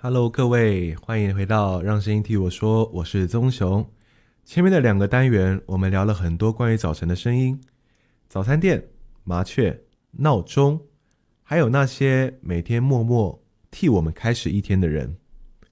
Hello，各位，欢迎回到让声音替我说，我是棕熊。前面的两个单元，我们聊了很多关于早晨的声音，早餐店、麻雀、闹钟，还有那些每天默默替我们开始一天的人。